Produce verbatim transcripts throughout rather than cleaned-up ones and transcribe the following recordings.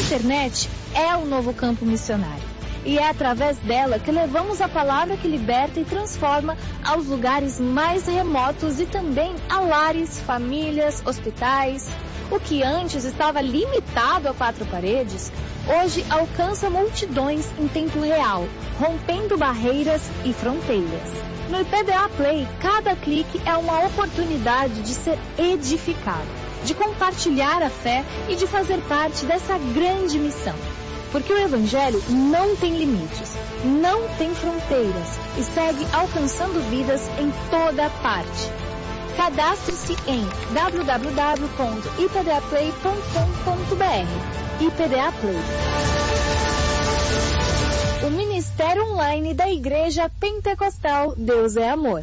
internet é o novo campo missionário. E é através dela que levamos a palavra que liberta e transforma aos lugares mais remotos e também a lares, famílias, hospitais. O que antes estava limitado a quatro paredes, hoje alcança multidões em tempo real, rompendo barreiras e fronteiras. No I P D A Play, cada clique é uma oportunidade de ser edificado, de compartilhar a fé e de fazer parte dessa grande missão. Porque o Evangelho não tem limites, não tem fronteiras e segue alcançando vidas em toda parte. Cadastre-se em w w w ponto i p d a play ponto com ponto b r. I P D A Play. O Ministério Online da Igreja Pentecostal Deus é Amor.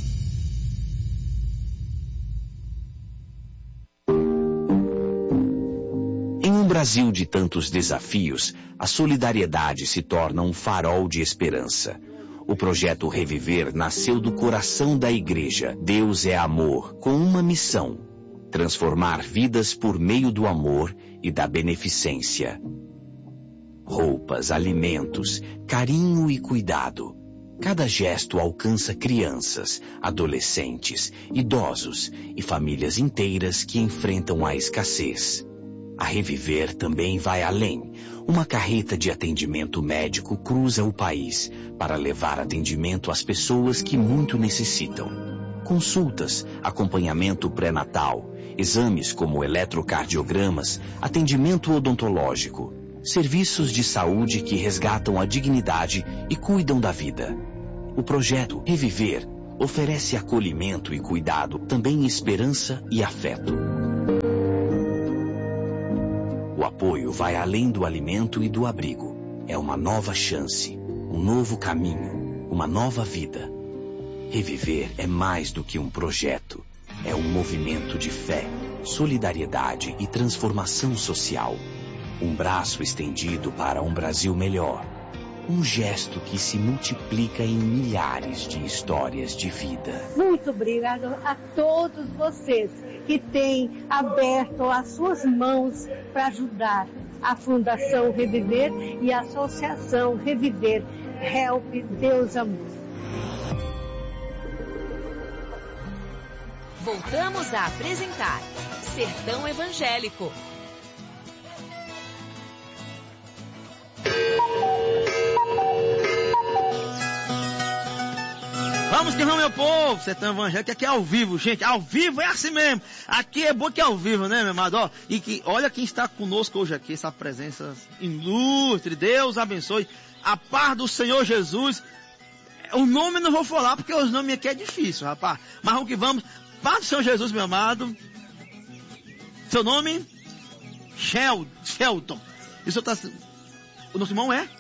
Em um Brasil de tantos desafios, a solidariedade se torna um farol de esperança. O projeto Reviver nasceu do coração da Igreja Deus é Amor, com uma missão: transformar vidas por meio do amor e da beneficência. Roupas, alimentos, carinho e cuidado. Cada gesto alcança crianças, adolescentes, idosos e famílias inteiras que enfrentam a escassez. A Reviver também vai além. Uma carreta de atendimento médico cruza o país para levar atendimento às pessoas que muito necessitam. Consultas, acompanhamento pré-natal, exames como eletrocardiogramas, atendimento odontológico, serviços de saúde que resgatam a dignidade e cuidam da vida. O projeto Reviver oferece acolhimento e cuidado, também esperança e afeto. O apoio vai além do alimento e do abrigo. É uma nova chance, um novo caminho, uma nova vida. Reviver é mais do que um projeto. É um movimento de fé, solidariedade e transformação social. Um braço estendido para um Brasil melhor. Um gesto que se multiplica em milhares de histórias de vida. Muito obrigado a todos vocês que têm aberto as suas mãos para ajudar a Fundação Reviver e a Associação Reviver. Help Deus Amor. Voltamos a apresentar Sertão Evangélico. Vamos que vamos, meu povo! Sertão Evangélico, aqui é ao vivo, gente. Ao vivo é assim mesmo. Aqui é bom que é ao vivo, né, meu amado? Ó, e que, olha quem está conosco hoje aqui, essa presença ilustre. Deus abençoe. A paz do Senhor Jesus. O nome eu não vou falar, porque os nomes aqui é difícil, rapaz. Mas vamos que vamos. Paz do Senhor Jesus, meu amado. Seu nome? Shel, Shelton. E o, senhor tá, o nosso irmão é?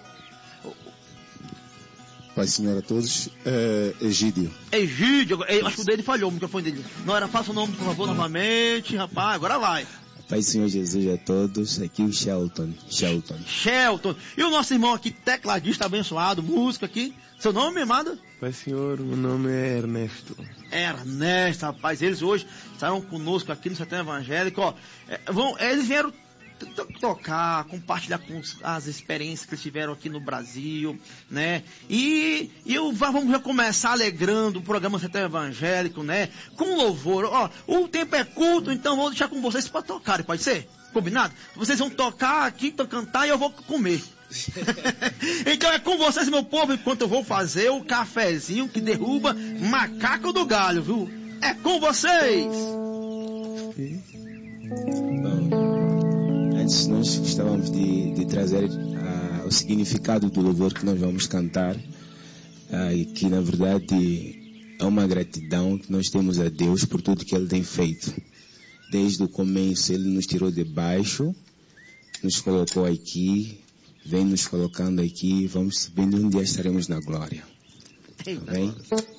Pai, Senhor, a todos, é Egídio. Egídio, eu acho que o dele falhou, o microfone dele. Não era, faça o nome, por favor, novamente, rapaz, agora vai. Pai, Senhor Jesus a todos, aqui o Shelton. Shelton. Shelton. E o nosso irmão aqui, tecladista abençoado, música aqui. Seu nome, amado? Pai, Senhor, o nome é Ernesto. Ernesto, rapaz, eles hoje estarão conosco aqui no Sertão Evangélico, ó. É, vão, eles vieram tocar, compartilhar com as experiências que eles tiveram aqui no Brasil, né? E, e eu, vamos já começar alegrando o programa Sertão Evangélico, né? Com louvor. Ó, o tempo é curto, então vou deixar com vocês para tocarem, pode ser? Combinado? Vocês vão tocar aqui, cantar e eu vou comer. Então é com vocês, meu povo, enquanto eu vou fazer o cafezinho que derruba macaco do galho, viu? É com vocês! Bom, antes nós gostávamos de, de trazer uh, o significado do louvor que nós vamos cantar, uh, e que na verdade é uma gratidão que nós temos a Deus por tudo que Ele tem feito. Desde o começo Ele nos tirou de baixo, nos colocou aqui, vem nos colocando aqui, vamos sabendo um dia estaremos na glória. Tá bem?